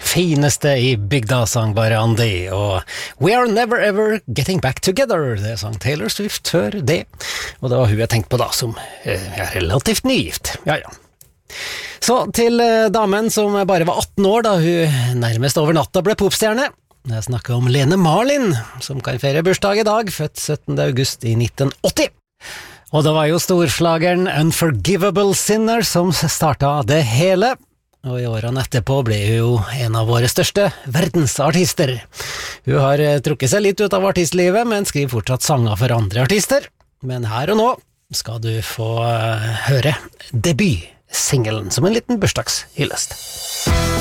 fineste i bygda, sang bare Andy, og We Are Never Ever Getting Back Together, det sang Taylor Swift før det, og det var hun jeg tenkte på da, som er relativt nygift, ja. Så til damen som bare var 18 år da hun nærmest over natta ble popstjerne. Jeg snakker om Lene Marlin, som kan feire bursdag i dag, født 17. august i 1980. Og det var jo storslageren Unforgivable Sinner som startet det hele, og i årene etterpå ble hun jo en av våre største verdensartister. Hun har trukket seg litt ut av artistlivet, men skriver fortsatt sanger for andre artister. Men her og nå skal du få høre debutsingelen som en liten bursdagshyllest.